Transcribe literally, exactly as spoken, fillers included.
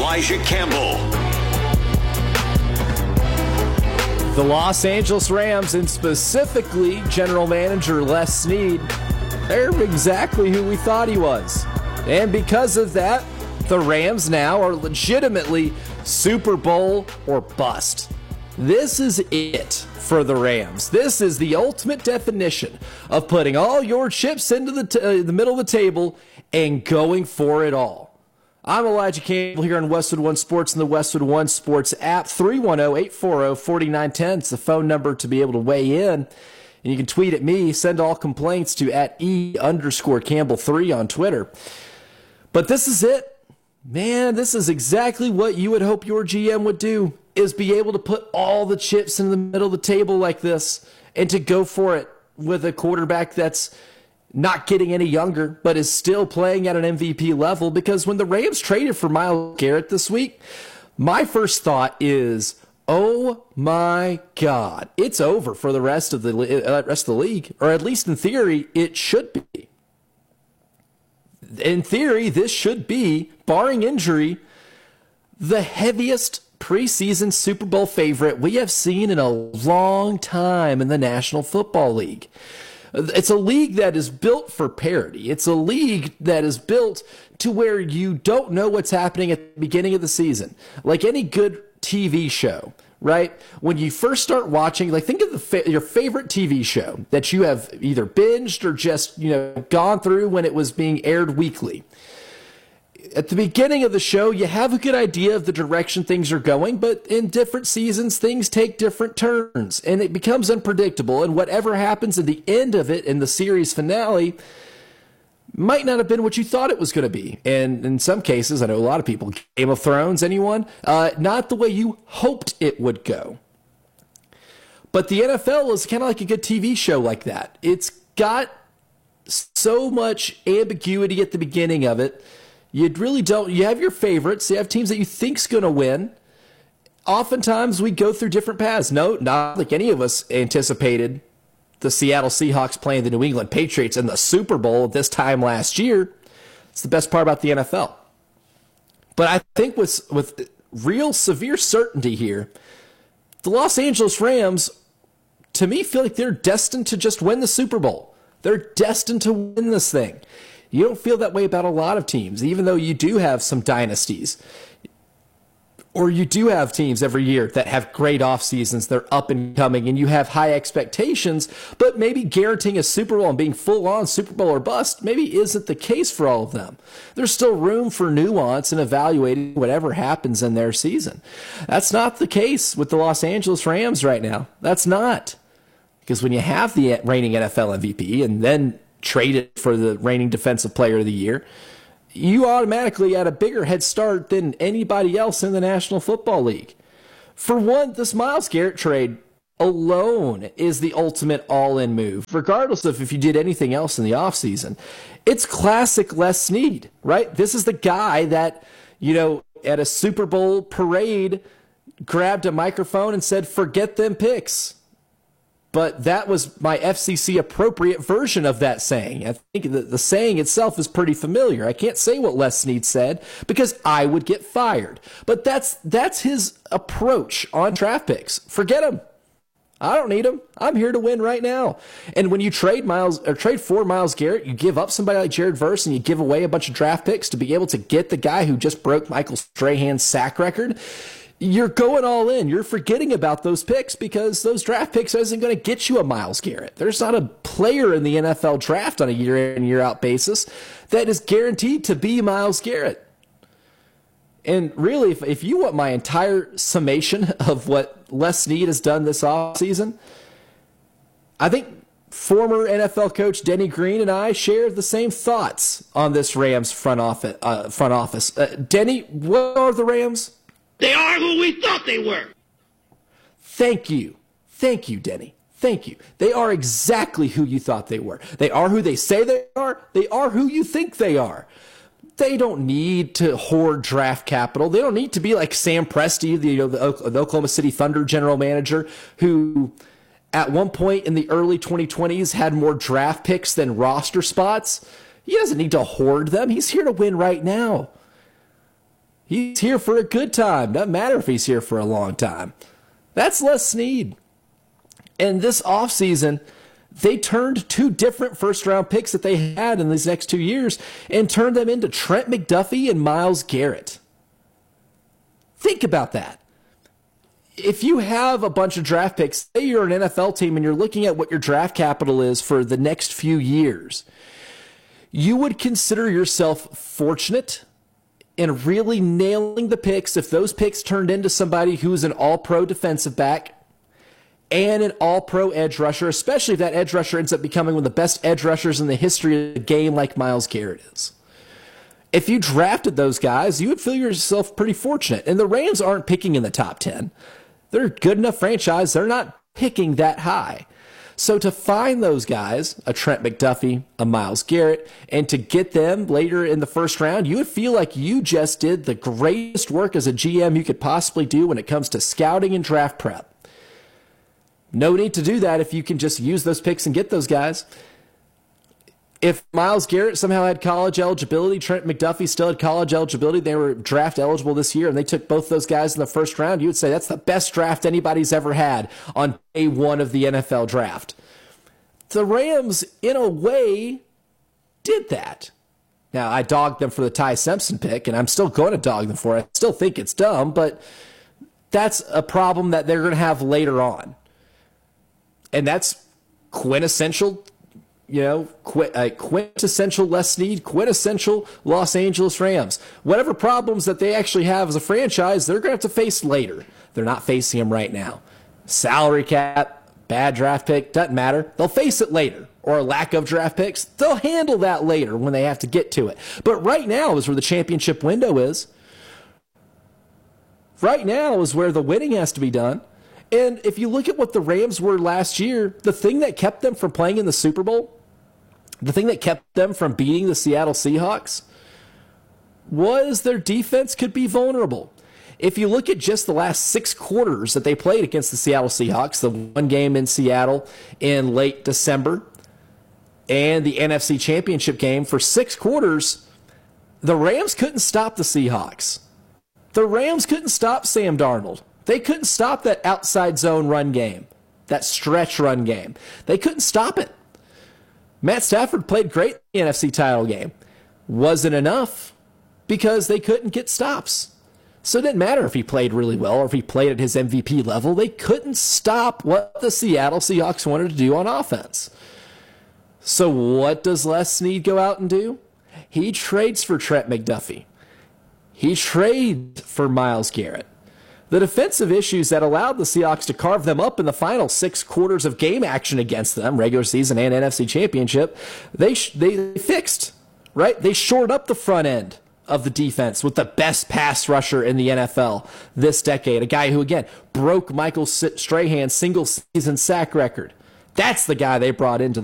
Elijah Campbell. The Los Angeles Rams, and specifically General Manager Les Snead, they're exactly who we thought he was. And because of that, the Rams now are legitimately Super Bowl or bust. This is it for the Rams. This is the ultimate definition of putting all your chips into the, t- uh, the middle of the table and going for it all. I'm Elijah Campbell here on Westwood One Sports and the Westwood One Sports app. three one zero, eight four zero, four nine one zero. It's the phone number to be able to weigh in. And you can tweet at me, send all complaints to at E underscore Campbell three on Twitter. But this is it. Man, this is exactly what you would hope your G M would do, is be able to put all the chips in the middle of the table like this and to go for it with a quarterback that's not getting any younger, but is still playing at an M V P level. Because when the Rams traded for Myles Garrett this week, my first thought is, oh my God, it's over for the rest of the uh, rest of the league, or at least in theory, it should be. In theory, this should be, barring injury, the heaviest preseason Super Bowl favorite we have seen in a long time in the National Football League. It's a league that is built for parity. It's a league that is built to where you don't know what's happening at the beginning of the season. Like any good T V show, right? When you first start watching, like think of the fa- your favorite T V show that you have either binged or just, you know, gone through when it was being aired weekly. At the beginning of the show, you have a good idea of the direction things are going, but in different seasons, things take different turns, and it becomes unpredictable, and whatever happens at the end of it in the series finale might not have been what you thought it was going to be. And in some cases, I know a lot of people, Game of Thrones, anyone, uh, not the way you hoped it would go. But the N F L is kind of like a good T V show like that. It's got so much ambiguity at the beginning of it. You really don't. You have your favorites. You have teams that you think's going to win. Oftentimes, we go through different paths. No, not like any of us anticipated the Seattle Seahawks playing the New England Patriots in the Super Bowl this time last year. It's the best part about the N F L. But I think with, with real severe certainty here, the Los Angeles Rams, to me, feel like they're destined to just win the Super Bowl. They're destined to win this thing. You don't feel that way about a lot of teams, even though you do have some dynasties. Or you do have teams every year that have great off seasons, they're up and coming, and you have high expectations, but maybe guaranteeing a Super Bowl and being full-on Super Bowl or bust maybe isn't the case for all of them. There's still room for nuance in evaluating whatever happens in their season. That's not the case with the Los Angeles Rams right now. That's not. Because when you have the reigning N F L M V P and then traded for the reigning defensive player of the year, you automatically had a bigger head start than anybody else in the National Football League. For one, this Myles Garrett trade alone is the ultimate all-in move, regardless of if you did anything else in the offseason. It's classic Les Snead, right? This is the guy that, you know, at a Super Bowl parade grabbed a microphone and said, forget them picks. But that was my F C C appropriate version of that saying. I think the, the saying itself is pretty familiar. I can't say what Les Snead said because I would get fired. But that's that's his approach on draft picks. Forget him. I don't need him. I'm here to win right now. And when you trade Myles or trade for Myles Garrett, you give up somebody like Jared Verse and you give away a bunch of draft picks to be able to get the guy who just broke Michael Strahan's sack record. You're going all in. You're forgetting about those picks because those draft picks isn't going to get you a Myles Garrett. There's not a player in the N F L draft on a year in, year out basis that is guaranteed to be Myles Garrett. And really, if, if you want my entire summation of what Les Snead has done this offseason, I think former N F L coach Denny Green and I share the same thoughts on this Rams front office. Uh, front office. Uh, Denny, what are the Rams? They are who we thought they were. Thank you. Thank you, Denny. Thank you. They are exactly who you thought they were. They are who they say they are. They are who you think they are. They don't need to hoard draft capital. They don't need to be like Sam Presti, the, you know, the, the Oklahoma City Thunder general manager, who at one point in the early twenty twenties had more draft picks than roster spots. He doesn't need to hoard them. He's here to win right now. He's here for a good time. Doesn't matter if he's here for a long time. That's Les Snead. And this offseason, they turned two different first-round picks that they had in these next two years and turned them into Trent McDuffie and Myles Garrett. Think about that. If you have a bunch of draft picks, say you're an N F L team and you're looking at what your draft capital is for the next few years, you would consider yourself fortunate in really nailing the picks if those picks turned into somebody who's an all-pro defensive back and an all-pro edge rusher, especially if that edge rusher ends up becoming one of the best edge rushers in the history of the game like Myles Garrett is. If you drafted those guys, you would feel yourself pretty fortunate. And the Rams aren't picking in the top ten. They're a good enough franchise. They're not picking that high. So to find those guys, a Trent McDuffie, a Myles Garrett, and to get them later in the first round, you would feel like you just did the greatest work as a G M you could possibly do when it comes to scouting and draft prep. No need to do that if you can just use those picks and get those guys. If Myles Garrett somehow had college eligibility, Trent McDuffie still had college eligibility, they were draft eligible this year, and they took both those guys in the first round, you would say that's the best draft anybody's ever had on day one of the N F L draft. The Rams, in a way, did that. Now, I dogged them for the Ty Simpson pick, and I'm still going to dog them for it. I still think it's dumb, but that's a problem that they're going to have later on. And that's quintessential, you know, qu- uh, quintessential Les Snead, quintessential Los Angeles Rams. Whatever problems that they actually have as a franchise, they're going to have to face later. They're not facing them right now. Salary cap, bad draft pick, doesn't matter. They'll face it later. Or a lack of draft picks, they'll handle that later when they have to get to it. But right now is where the championship window is. Right now is where the winning has to be done. And if you look at what the Rams were last year, the thing that kept them from playing in the Super Bowl, the thing that kept them from beating the Seattle Seahawks, was their defense could be vulnerable. If you look at just the last six quarters that they played against the Seattle Seahawks, the one game in Seattle in late December, and the N F C Championship game, for six quarters, the Rams couldn't stop the Seahawks. The Rams couldn't stop Sam Darnold. They couldn't stop that outside zone run game, that stretch run game. They couldn't stop it. Matt Stafford played great in the N F C title game. Wasn't enough because they couldn't get stops. So it didn't matter if he played really well or if he played at his M V P level. They couldn't stop what the Seattle Seahawks wanted to do on offense. So what does Les Snead go out and do? He trades for Trent McDuffie. He trades for Myles Garrett. The defensive issues that allowed the Seahawks to carve them up in the final six quarters of game action against them, regular season and N F C Championship, they sh- they fixed, right? They shored up the front end of the defense with the best pass rusher in the N F L this decade, a guy who, again, broke Michael Strahan's single-season sack record. That's the guy they brought into the